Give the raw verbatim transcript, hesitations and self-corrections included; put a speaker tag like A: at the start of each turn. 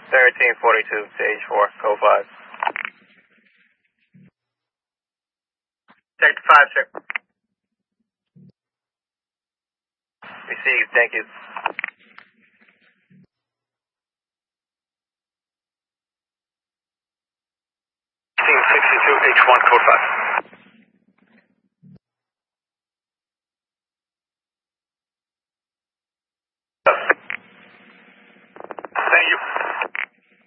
A: thirteen forty-two, stage four, code five. Sector five, sir. Received, thank you. sixty-two, H one, code five.